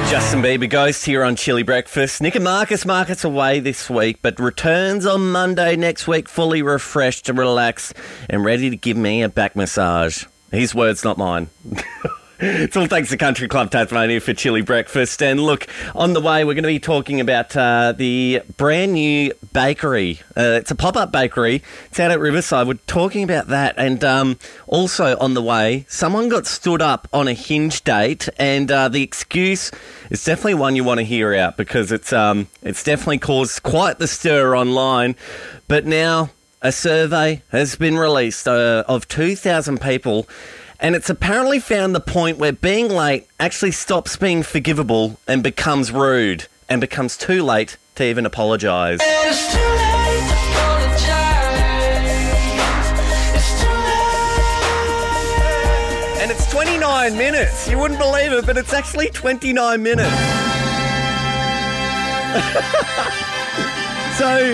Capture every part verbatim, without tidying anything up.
Justin Bieber Ghost here on Chili Breakfast. Nick and Marcus. Marcus away this week, but returns on Monday next week, fully refreshed and relaxed and ready to give me a back massage. His words, not mine. It's all thanks to Country Club Tasmania for Chili Breakfast. And look, on the way, we're going to be talking about uh, the brand new bakery. Uh, it's a pop-up bakery. It's out at Riverside. We're talking about that. And um, also on the way, someone got stood up on a Hinge date. And uh, the excuse is definitely one you want to hear out because it's um, it's definitely caused quite the stir online. But now a survey has been released uh, of two thousand people. And it's apparently found the point where being late actually stops being forgivable and becomes rude and becomes too late to even apologise. It's too late to apologise. It's too late. And it's twenty-nine minutes. You wouldn't believe it, but it's actually twenty-nine minutes. So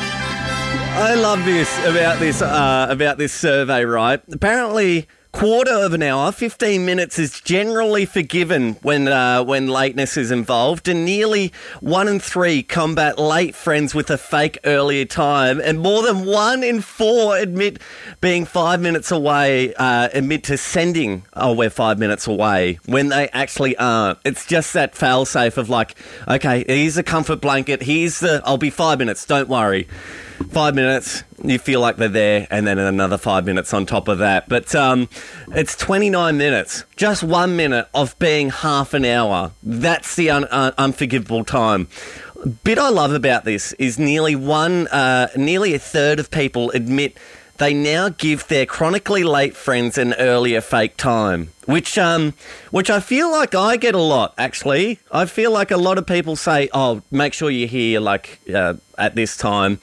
I love this about this uh, about this survey, right? Apparently, quarter of an hour, fifteen minutes is generally forgiven when uh, when lateness is involved, and nearly one in three combat late friends with a fake earlier time, and more than one in four admit being five minutes away, uh, admit to sending, oh, we're five minutes away, when they actually aren't. It's just that fail-safe of like, okay, here's a comfort blanket, here's the, I'll be five minutes, don't worry. Five minutes, you feel like they're there, and then another five minutes on top of that. But um, it's twenty-nine minutes, just one minute of being half an hour. That's the un- un- unforgivable time. Bit I love about this is nearly one, uh, nearly a third of people admit they now give their chronically late friends an earlier fake time, which um, which I feel like I get a lot, actually. I feel like a lot of people say, oh, make sure you're here, like, uh, at this time.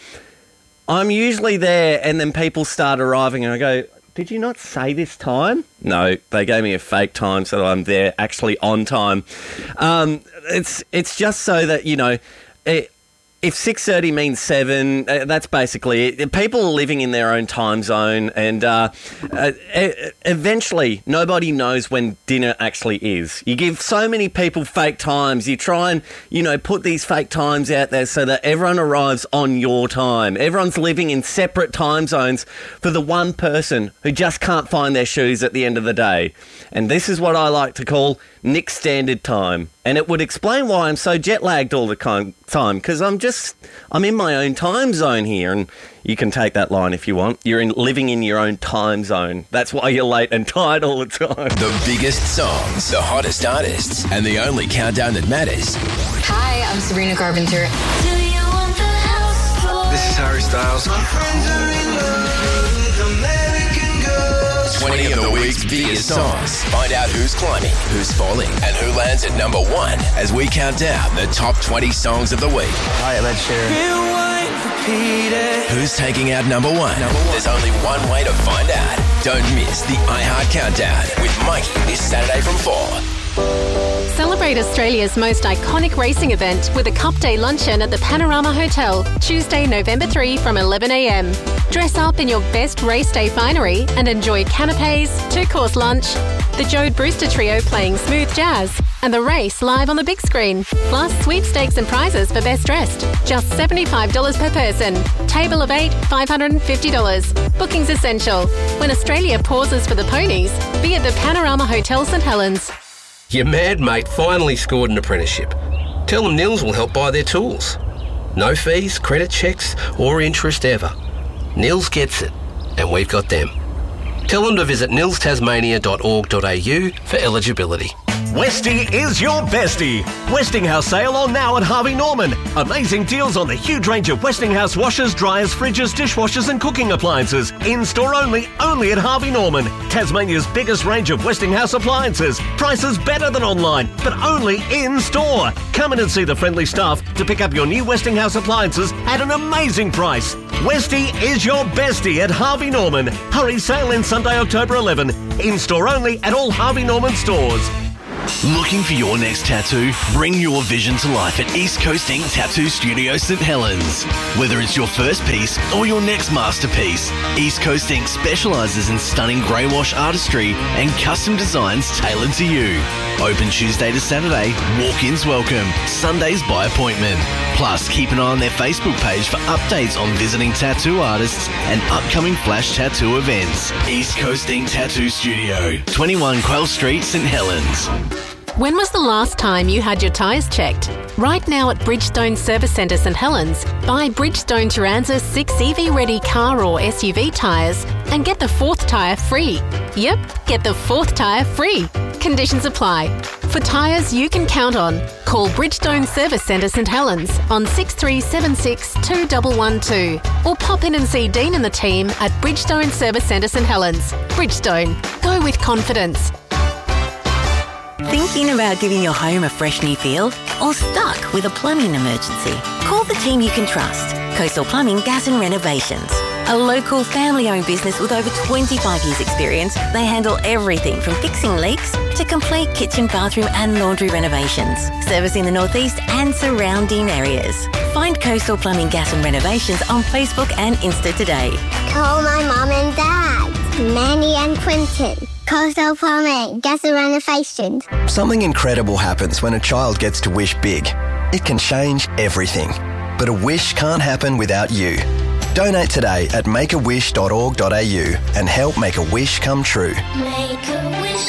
I'm usually there, and then people start arriving, and I go, did you not say this time? No, they gave me a fake time, so I'm there actually on time. Um, it's it's just so that, you know, it, if six thirty means seven, uh, that's basically it. People are living in their own time zone, and uh, uh, eventually nobody knows when dinner actually is. You give so many people fake times. You try and, you know, put these fake times out there so that everyone arrives on your time. Everyone's living in separate time zones for the one person who just can't find their shoes at the end of the day. And this is what I like to call Nick Standard Time. And it would explain why I'm so jet-lagged all the time, because I'm just, I'm in my own time zone here, and you can take that line if you want. You're in, living in your own time zone. That's why you're late and tired all the time. The biggest songs, the hottest artists, and the only countdown that matters. Hi, I'm Sabrina Carpenter. Do you want the house floor? This is Harry Styles. My friends are in love with American Girls. twenty of the week's biggest songs. Find out who's climbing, who's falling, and who lands at number one as we count down the top twenty songs of the week. Hi, I'm Ed Sheeran. Rewind, repeat it. Who's taking out number one? Number one. There's only one way to find out. Don't miss the iHeart Countdown with Mikey this Saturday from four. Celebrate Australia's most iconic racing event with a Cup Day luncheon at the Panorama Hotel, Tuesday, November third from eleven a m. Dress up in your best race day finery and enjoy canapes, two-course lunch, the Jode Brewster Trio playing smooth jazz, and the race live on the big screen. Plus, sweepstakes and prizes for best dressed. Just seventy-five dollars per person. Table of eight, five hundred fifty dollars. Bookings essential. When Australia pauses for the ponies, be at the Panorama Hotel St Helens. Your mad mate finally scored an apprenticeship. Tell them Nils will help buy their tools. No fees, credit checks, or interest ever. Nils gets it, and we've got them. Tell them to visit nils tasmania dot org dot a u for eligibility. Westie is your bestie. Westinghouse sale on now at Harvey Norman. Amazing deals on the huge range of Westinghouse washers, dryers, fridges, dishwashers and cooking appliances. In-store only, only at Harvey Norman. Tasmania's biggest range of Westinghouse appliances. Prices better than online, but only in-store. Come in and see the friendly staff to pick up your new Westinghouse appliances at an amazing price. Westie is your bestie at Harvey Norman. Hurry, sale in Sunday, October eleventh. In-store only at all Harvey Norman stores. Looking for your next tattoo? Bring your vision to life at East Coast Ink Tattoo Studio St Helens. Whether it's your first piece or your next masterpiece, East Coast Ink specialises in stunning grey wash artistry and custom designs tailored to you. Open Tuesday to Saturday, walk-ins welcome, Sundays by appointment. Plus, keep an eye on their Facebook page for updates on visiting tattoo artists and upcoming flash tattoo events. East Coast Ink Tattoo Studio, twenty-one Quayle Street, St Helens. When was the last time you had your tyres checked? Right now at Bridgestone Service Centre St Helens, buy Bridgestone Turanza six E V-ready car or S U V tyres and get the fourth tyre free. Yep, get the fourth tyre free. Conditions apply. For tyres you can count on, call Bridgestone Service Centre St Helens on six three seven six two one one two or pop in and see Dean and the team at Bridgestone Service Centre St Helens. Bridgestone. Go with confidence. Thinking about giving your home a fresh new feel? Or stuck with a plumbing emergency? Call the team you can trust. Coastal Plumbing, Gas and Renovations. A local family-owned business with over twenty-five years experience, they handle everything from fixing leaks to complete kitchen, bathroom and laundry renovations. Servicing the northeast and surrounding areas. Find Coastal Plumbing, Gas and Renovations on Facebook and Insta today. Call my mum and dad, Manny and Quentin. Coastal Plumbing, Gas and Renovations. Something incredible happens when a child gets to wish big. It can change everything. But a wish can't happen without you. Donate today at make a wish dot org dot a u and help make a wish come true. Make a wish.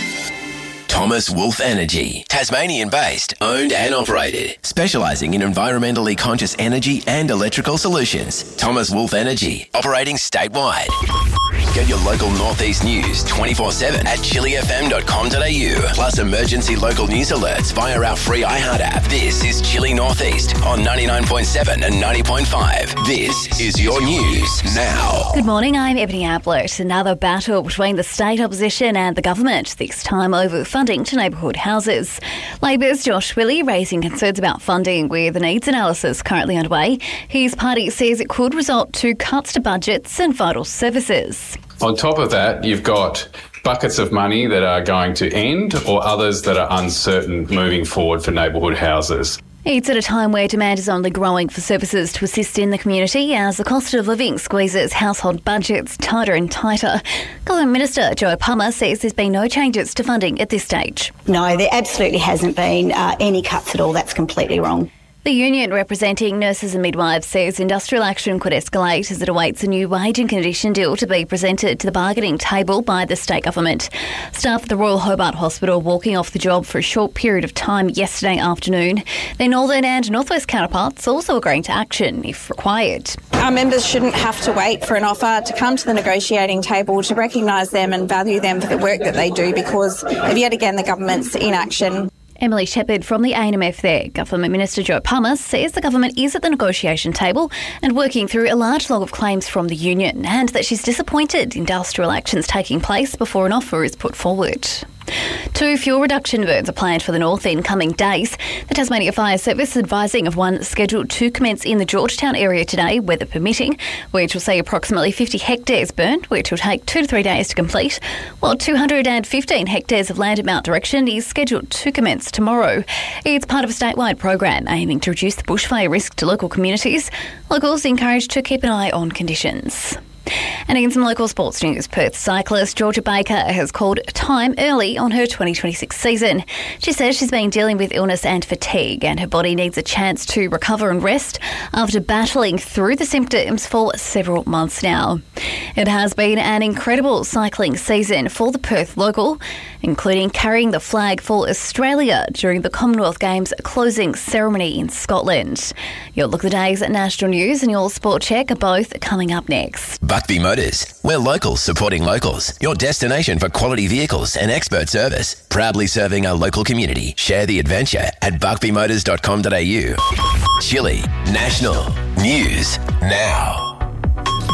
Thomas Wolf Energy, Tasmanian-based, owned and operated, specialising in environmentally conscious energy and electrical solutions. Thomas Wolf Energy, operating statewide. Get your local Northeast news twenty-four seven at chili f m dot com dot a u. Plus emergency local news alerts via our free iHeart app. This is Chili Northeast on ninety-nine point seven and ninety point five. This is your news now. Good morning, I'm Ebony Ablett. Another battle between the state opposition and the government, this time over funding to neighbourhood houses. Labor's Josh Willey raising concerns about funding with a needs analysis currently underway. His party says it could result to cuts to budgets and vital services. On top of that, you've got buckets of money that are going to end or others that are uncertain moving forward for neighbourhood houses. It's at a time where demand is only growing for services to assist in the community as the cost of living squeezes household budgets tighter and tighter. Government Minister Joe Palmer says there's been no changes to funding at this stage. No, there absolutely hasn't been uh, any cuts at all. That's completely wrong. The union representing nurses and midwives says industrial action could escalate as it awaits a new wage and condition deal to be presented to the bargaining table by the state government. Staff at the Royal Hobart Hospital walking off the job for a short period of time yesterday afternoon. Their northern and northwest counterparts also agreeing to action if required. Our members shouldn't have to wait for an offer to come to the negotiating table to recognise them and value them for the work that they do because of yet again the government's inaction. Emily Shepherd from the A N M F there. Government Minister Joe Palmer says the government is at the negotiation table and working through a large log of claims from the union and that she's disappointed industrial action's taking place before an offer is put forward. Two fuel reduction burns are planned for the north in coming days. The Tasmania Fire Service is advising of one scheduled to commence in the Georgetown area today, weather permitting, which will see approximately fifty hectares burned, which will take two to three days to complete, while two hundred fifteen hectares of land at Mount Direction is scheduled to commence tomorrow. It's part of a statewide program aiming to reduce the bushfire risk to local communities. Locals encouraged to keep an eye on conditions. And in some local sports news, Perth cyclist Georgia Baker has called time early on her twenty twenty-six season. She says she's been dealing with illness and fatigue and her body needs a chance to recover and rest after battling through the symptoms for several months now. It has been an incredible cycling season for the Perth local, including carrying the flag for Australia during the Commonwealth Games closing ceremony in Scotland. Your look at the day's national news and your sport check are both coming up next. Buckby Motors. We're locals supporting locals. Your destination for quality vehicles and expert service. Proudly serving our local community. Share the adventure at buckby motors dot com dot a u. Chili National News Now.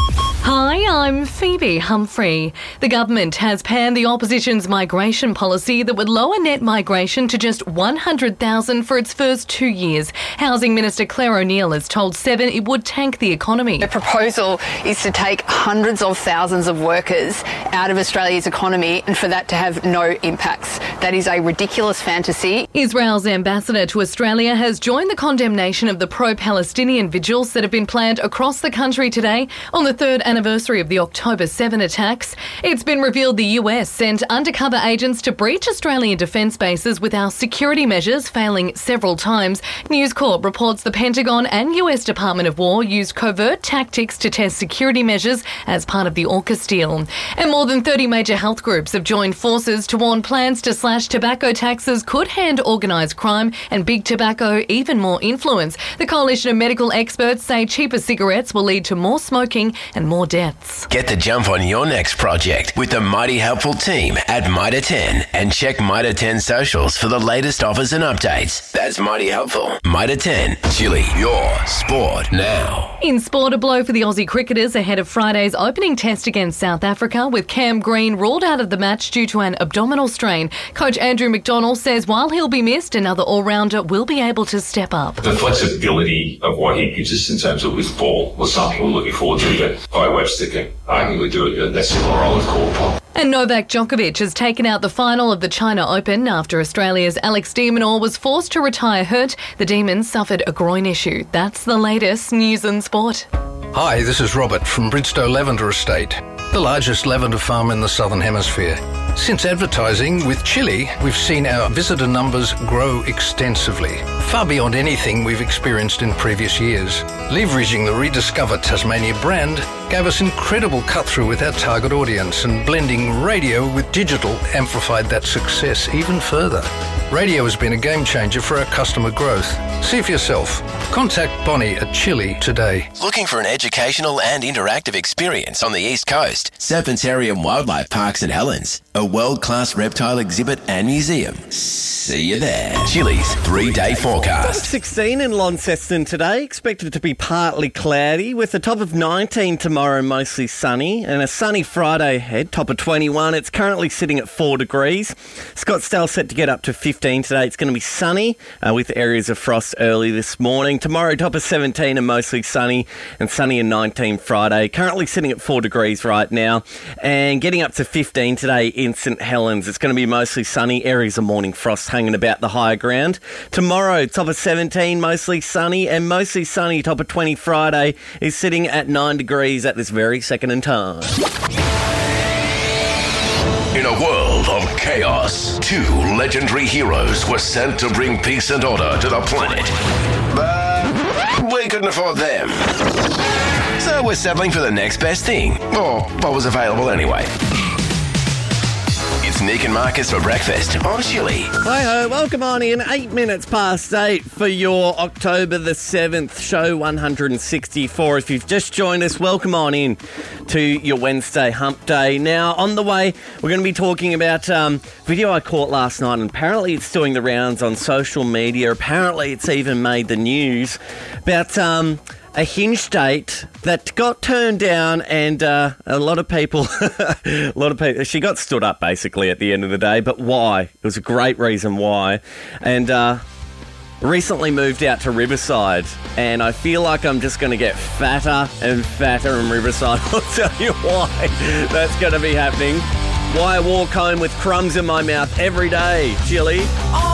Hi, I'm Phoebe Humphrey. The government has panned the opposition's migration policy that would lower net migration to just one hundred thousand for its first two years. Housing Minister Claire O'Neill has told Seven it would tank the economy. The proposal is to take hundreds of thousands of workers out of Australia's economy and for that to have no impacts. That is a ridiculous fantasy. Israel's ambassador to Australia has joined the condemnation of the pro-Palestinian vigils that have been planned across the country today on the third anniversary of the October seventh attacks. It's been revealed the U S sent undercover agents to breach Australian defence bases with our security measures failing several times. News Corp reports the Pentagon and U S Department of War used covert tactics to test security measures as part of the AUKUS deal. And more than thirty major health groups have joined forces to warn plans to slash tobacco taxes could hand organised crime and big tobacco even more influence. The coalition of medical experts say cheaper cigarettes will lead to more smoking and more deaths. Get the jump on your next project with the Mighty Helpful team at Mitre ten and check Mitre ten socials for the latest offers and updates. That's Mighty Helpful. Mitre ten, Chili, your sport now. In sport, a blow for the Aussie cricketers ahead of Friday's opening test against South Africa, with Cam Green ruled out of the match due to an abdominal strain. Coach Andrew McDonald says while he'll be missed, another all-rounder will be able to step up. The flexibility of what he gives us in terms of his ball was something we're looking forward to, but by Webster can arguably do it in that similar role as called upon. And Novak Djokovic has taken out the final of the China Open after Australia's Alex de Minaur was forced to retire hurt. The Demon suffered a groin issue. That's the latest news and sport. Hi, this is Robert from Bridstow Lavender Estate, the largest lavender farm in the Southern Hemisphere. Since advertising with Chili, we've seen our visitor numbers grow extensively, far beyond anything we've experienced in previous years. Leveraging the rediscovered Tasmania brand gave us incredible cut-through with our target audience, and blending radio with digital amplified that success even further. Radio has been a game changer for our customer growth. See for yourself. Contact Bonnie at Chili today. Looking for an educational and interactive experience on the East Coast? Serpentarium Wildlife Park St Helens, a world-class reptile exhibit and museum. See you there. Chili's three-day forecast. sixteen in Launceston today, expected to be partly cloudy with a top of nineteen tomorrow, mostly sunny, and a sunny Friday ahead, top of twenty-one. It's currently sitting at four degrees. Scottsdale set to get up to fifteen today. It's going to be sunny uh, with areas of frost early this morning. Tomorrow, top of seventeen and mostly sunny, and sunny and nineteen Friday. Currently sitting at four degrees right now, and getting up to fifteen today in St Helens. It's going to be mostly sunny, areas of morning frost hanging about the higher ground. Tomorrow, top of seventeen, mostly sunny, and mostly sunny, top of twenty Friday is sitting at nine degrees at this very second in time. In a world of chaos, two legendary heroes were sent to bring peace and order to the planet. But we couldn't afford them. So we're settling for the next best thing, or what was available anyway. It's Nick and Marcus for breakfast on Chili. Hi-ho, welcome on in. Eight minutes past eight for your October the seventh, show one hundred sixty-four. If you've just joined us, welcome on in to your Wednesday hump day. Now, on the way, we're going to be talking about um, video I caught last night, and apparently it's doing the rounds on social media. Apparently it's even made the news about Um, a hinge date that got turned down, and uh, a lot of people, a lot of people, she got stood up basically at the end of the day. But why? It was a great reason why. And uh, recently moved out to Riverside, and I feel like I'm just going to get fatter and fatter in Riverside. I'll tell you why that's going to be happening. Why I walk home with crumbs in my mouth every day, Chili. Oh!